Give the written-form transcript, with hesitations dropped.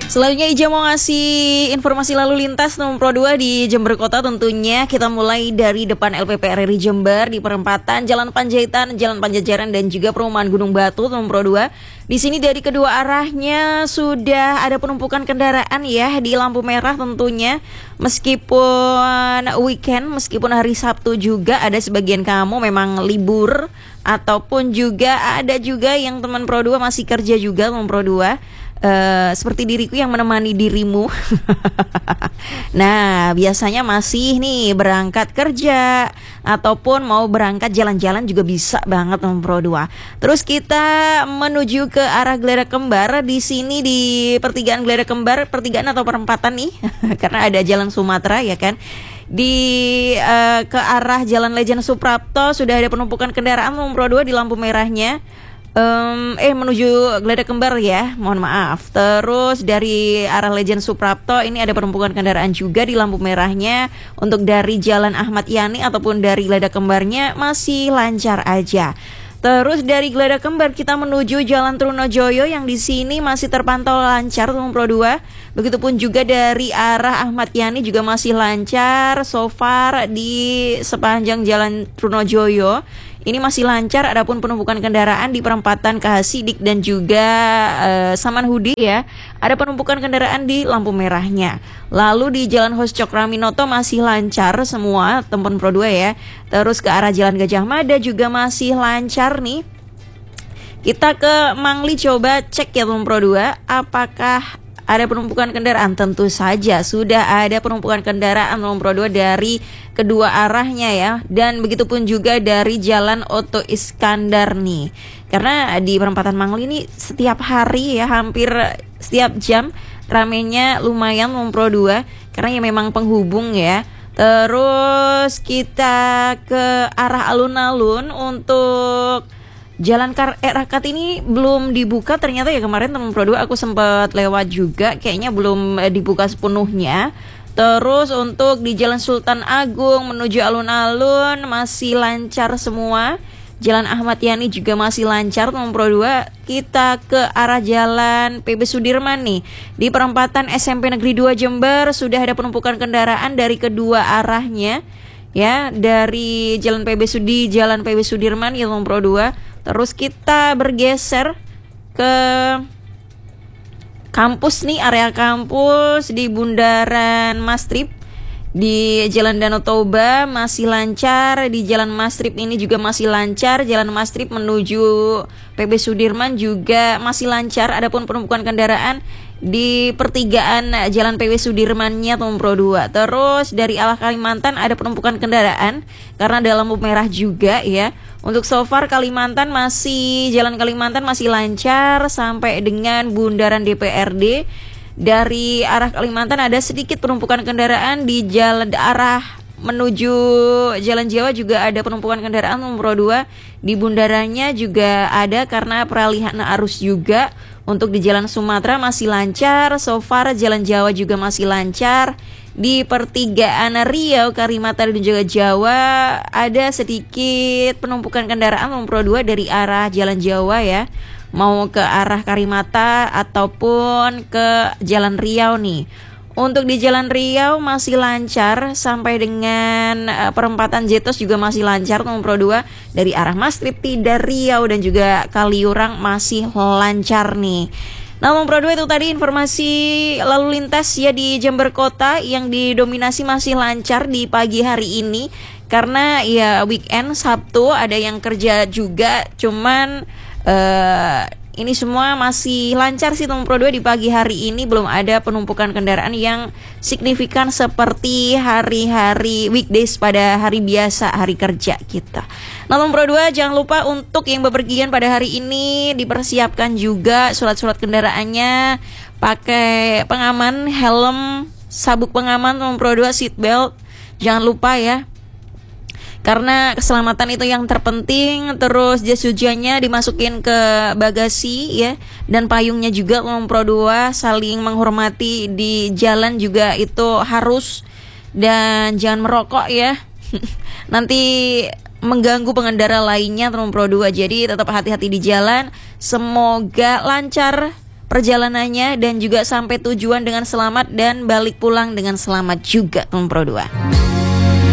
Selanjutnya Ija mau ngasih informasi lalu lintas nomor Pro 2 di Jember Kota tentunya. Kita mulai dari depan LPP RRI Jember di perempatan Jalan Panjaitan, Jalan Panjajaran dan juga perumahan Gunung Batu nomor Pro 2. Di sini dari kedua arahnya sudah ada penumpukan kendaraan ya di lampu merah tentunya. Meskipun weekend, meskipun hari Sabtu juga ada sebagian kamu memang libur ataupun juga ada juga yang teman Pro 2 masih kerja juga nomor Pro 2. Seperti diriku yang menemani dirimu. Nah, biasanya masih nih berangkat kerja ataupun mau berangkat jalan-jalan juga bisa banget nomor Pro 2. Terus kita menuju ke arah Gelerak Kembar. Di sini di pertigaan Gelerak Kembar, pertigaan atau perempatan nih karena ada Jalan Sumatera ya kan. Di ke arah Jalan Lejen Suprapto sudah ada penumpukan kendaraan nomor Pro 2 di lampu merahnya. Menuju Geledak Kembar ya, mohon maaf. Terus dari arah Lejen Suprapto ini ada penumpukan kendaraan juga di lampu merahnya. Untuk dari Jalan Ahmad Yani ataupun dari Geledak Kembarnya masih lancar aja. Terus dari Geledak Kembar kita menuju Jalan Trunojoyo yang di sini masih terpantau lancar nomor Pro 2. Begitupun juga dari arah Ahmad Yani juga masih lancar so far di sepanjang Jalan Trunojoyo. Ini masih lancar, adapun penumpukan kendaraan di perempatan Kahasidik dan juga Samanhudi ya. Ada penumpukan kendaraan di lampu merahnya. Lalu di Jalan Hos Cokraminoto masih lancar semua, teman Pro 2 ya. Terus ke arah Jalan Gajah Mada juga masih lancar nih. Kita ke Mangli coba cek ya teman Pro 2, apakah ada penumpukan kendaraan? Tentu saja sudah ada penumpukan kendaraan nomor Pro 2 dari kedua arahnya ya. Dan begitupun juga dari Jalan Oto Iskandar nih. Karena di perempatan Mangli ini setiap hari ya, hampir setiap jam ramenya lumayan nomor Pro 2 karena ya memang penghubung ya. Terus kita ke arah alun-alun untuk Jalan Rakat ini belum dibuka ternyata ya, kemarin teman Pro 2 aku sempat lewat juga, kayaknya belum dibuka sepenuhnya. Terus untuk di Jalan Sultan Agung menuju alun-alun masih lancar semua. Jalan Ahmad Yani juga masih lancar teman Pro 2. Kita ke arah Jalan PB Sudirman nih. Di perempatan SMP Negeri 2 Jember sudah ada penumpukan kendaraan dari kedua arahnya. Ya, dari Jalan PB Sudirman ya teman Pro 2. Terus kita bergeser ke kampus nih, area kampus di Bundaran Mastrip. Di Jalan Danau Toba masih lancar, di Jalan Mastrip ini juga masih lancar. Jalan Mastrip menuju PB Sudirman juga masih lancar. Adapun penumpukan kendaraan di pertigaan Jalan PW Sudirmannya Tom Pro 2. Terus dari arah Kalimantan ada penumpukan kendaraan karena ada lampu merah juga ya. Untuk so far Kalimantan Jalan Kalimantan masih lancar sampai dengan Bundaran DPRD. Dari arah Kalimantan ada sedikit penumpukan kendaraan di jalan arah menuju Jalan Jawa juga ada penumpukan kendaraan nomor 2. Di bundarannya juga ada karena peralihan arus juga. Untuk di Jalan Sumatera masih lancar, so far Jalan Jawa juga masih lancar. Di pertigaan Riau, Karimata dan juga Jawa ada sedikit penumpukan kendaraan nomor 2 dari arah Jalan Jawa ya. Mau ke arah Karimata ataupun ke Jalan Riau nih. Untuk di Jalan Riau masih lancar sampai dengan perempatan Jetos juga masih lancar nomor 2. Dari arah Mastrip, Tidar, Riau dan juga Kaliurang masih lancar nih. Nah nomor 2 itu tadi informasi lalu lintas ya di Jember Kota yang didominasi masih lancar di pagi hari ini. Karena ya weekend Sabtu ada yang kerja juga, cuman ini semua masih lancar sih nomor 2 di pagi hari ini. Belum ada penumpukan kendaraan yang signifikan seperti hari-hari weekdays pada hari biasa, hari kerja kita. Nah nomor 2 jangan lupa untuk yang bepergian pada hari ini dipersiapkan juga surat-surat kendaraannya. Pakai pengaman, helm, sabuk pengaman nomor 2, seat belt. Jangan lupa ya. Karena keselamatan itu yang terpenting. Terus jas hujannya dimasukin ke bagasi ya. Dan payungnya juga nomor 2. Saling menghormati di jalan juga itu harus. Dan jangan merokok ya. Nanti mengganggu pengendara lainnya nomor 2. Jadi tetap hati-hati di jalan. Semoga lancar perjalanannya dan juga sampai tujuan dengan selamat dan balik pulang dengan selamat juga teman Pro 2.